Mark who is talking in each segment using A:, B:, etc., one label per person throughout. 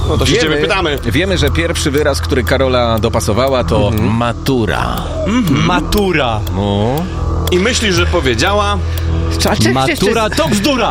A: No to się ciebie pytamy.
B: Wiemy, że pierwszy wyraz, który Karola dopasowała, to matura.
C: Matura.
B: No.
A: I myślisz, że powiedziała...
C: Matura to bzdura.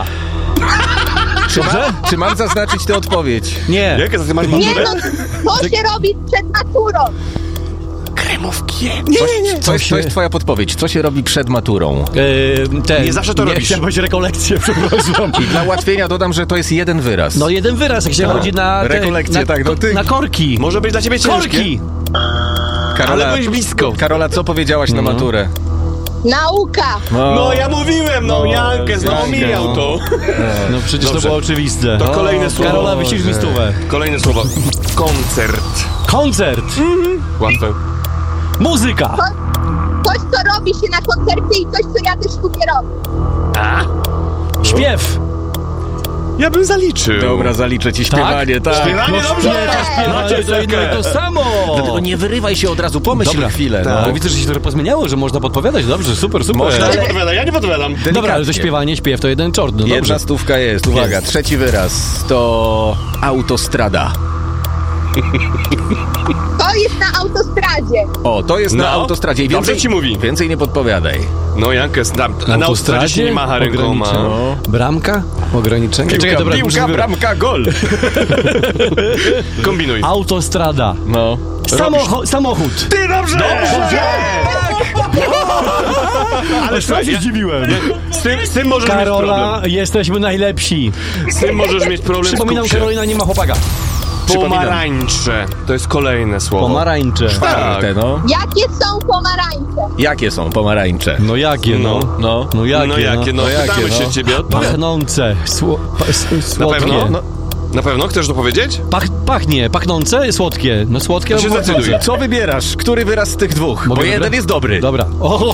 B: Czy mam zaznaczyć tę odpowiedź?
C: Nie.
A: Jakie ty masz maturę?
D: Nie no, co się robi przed maturą?
A: Kremówki.
B: To jest twoja podpowiedź. Co się robi przed maturą?
A: Nie zawsze to robisz.
C: Chciałem powiedzieć rekolekcję, przepraszam.
B: I dla ułatwienia dodam, że to jest jeden wyraz.
C: No jeden wyraz, jak się chodzi na...
B: Rekolekcje, tak, no ty...
C: Na korki.
A: Może być dla ciebie ciężkie.
C: Korki.
B: Karola,
A: Ale byłeś blisko.
B: Karola, co powiedziałaś na maturę?
D: Nauka.
A: No ja mówiłem, Jankę, omijał to.
C: No przecież
A: Dobrze.
C: to było oczywiste.
A: To kolejne słowo.
C: Karola, wyścig mi stówę.
A: Kolejne słowo. Koncert.
C: Koncert.
A: Łatwe.
C: Muzyka.
D: Coś, co robi się na koncercie i coś, co ja też lubię robić.
C: Śpiew.
A: Ja bym zaliczył.
B: Dobra, zaliczę ci śpiewanie, tak.
A: Śpiewanie, dobrze.
C: Śpiewanie to jedno i to samo.
B: Dlatego nie wyrywaj się od razu, pomyśl
C: Dobra.
B: chwilę.
A: Tak.
B: No.
C: Widzę, że się trochę pozmieniało, że można podpowiadać. Dobrze, super.
A: Ja nie podpowiadam.
C: Dobra, ale to śpiewanie, śpiew to jeden czort. No
B: Jedna
C: dobrze.
B: stówka jest, uwaga,
C: Jest.
B: trzeci wyraz to autostrada.
D: To jest na autostradzie.
B: O, to jest na
A: No,
B: autostradzie. I
A: dobrze ci mówi.
B: Więcej nie podpowiadaj.
A: No Jankę, na autostradzie się nie macha rękoma.
C: Ograniczenie. Bramka? Ograniczenie?
B: Piłka,
C: dobra,
B: piłka,
C: muszę
B: bramka, gol.
A: Kombinuj.
C: Autostrada.
B: No.
C: Samochód.
A: Ty dobrze! Ale słuchaj,
C: się zdziwiłem.
A: z tym możesz mieć
C: Karola,
A: problem.
C: jesteśmy najlepsi.
A: Z tym możesz mieć problem.
C: Przypominam,
A: skup się.
C: Karolina nie ma chłopaka.
A: Pomarańcze. To jest kolejne słowo.
C: Pomarańcze.
B: Czwarte, no.
D: Jakie są pomarańcze?
B: Jakie są pomarańcze?
C: No jakie, no?
B: No.
C: No jakie,
A: No jakie, no pytamy się ciebie.
C: Pachnące.
A: Na
C: Słodkie.
A: pewno?
B: No.
A: Na pewno? Chcesz to powiedzieć?
C: Pachnie. Pachnące? Słodkie. No słodkie.
A: To się
C: albo
A: zdecyduj.
C: pachnące.
B: Co wybierasz? Który wyraz z tych dwóch?
C: Mogę
B: Bo jeden
C: wybrać?
B: jest dobry.
C: Dobra.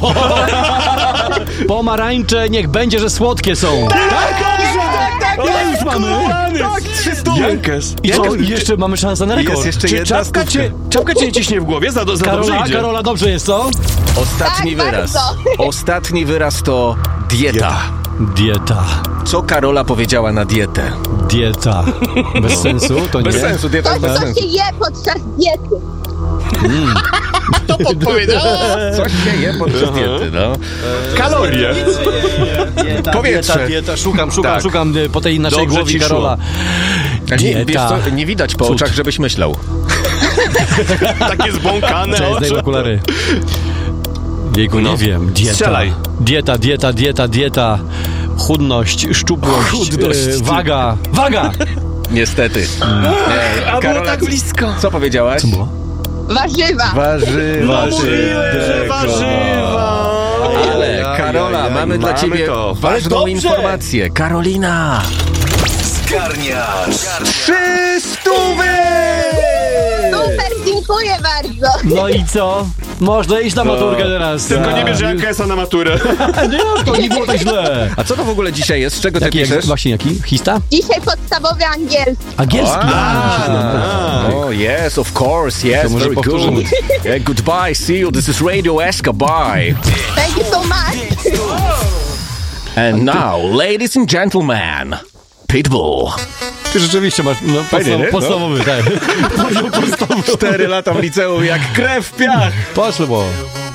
C: Pomarańcze niech będzie, że słodkie są.
A: Tak,
C: już mamy.
A: Tak, 300. Jankes.
C: I co? I jeszcze mamy szansę na rekord.
B: Jest jeszcze
A: Czy
B: jedna
A: czapka
B: stówka.
A: cię nie ciśnie w głowie? Za dobrze idzie.
C: Karola, dobrze jest, co?
B: Ostatni
D: Tak,
B: wyraz.
D: bardzo.
B: Ostatni wyraz to dieta.
C: Dieta.
B: Co Karola powiedziała na dietę?
C: Dieta. Bez sensu, to nie?
B: Bez sensu, dieta
D: Coś,
B: jest bez
D: co
B: sensu.
D: się je podczas diety.
B: To podpowiedziała. Coś się je podczas diety, no.
A: Kalorie.
B: Powietrze.
C: Dieta.
B: Tak.
C: Szukam po tej naszej
A: Dobrze
C: głowie
A: ci szło.
C: Karola.
B: Nie, wiesz
C: Dieta.
B: co, nie widać po
C: Cud.
B: oczach, żebyś myślał.
A: Takie zbłąkane
C: Cześć, zdejmę
A: oczy.
C: okulary. Jejku, nie wiem. Dieta.
A: Strzelaj.
C: Dieta. Chudność, szczupłość, waga. Waga!
B: Niestety.
A: A było
B: Karola,
A: tak blisko.
B: co powiedziałaś?
D: Warzywa.
B: Warzywa.
A: Mówiłem, że warzywa.
B: Ale Karola, mamy dla ciebie
A: to.
B: ważną
A: dobrze.
B: informację. Karolina!
E: Zgarniasz.
B: 300!
D: Super, dziękuję bardzo.
C: No i co? Można iść na maturkę teraz.
A: Tylko nie bierze Jankesa na maturę.
C: Nie, to nie było tak źle.
B: A co to w ogóle dzisiaj jest? Z czego ty
C: Jaki,
B: piszesz?
C: właśnie jaki? Hista?
D: Dzisiaj podstawowy angielski.
C: Angielski.
B: Oh, yes, of course, yes,
C: To może
B: very good.
C: powtórzymy.
B: Yeah, goodbye, see you, this is Radio Escobar.
D: Thank you so much.
B: And now, ladies and gentlemen, Pitbull.
C: Ty rzeczywiście masz
B: Fajnie, nie?
C: podstawowy, tak.
B: 4 lata w liceum jak krew w piach.
C: Poszło.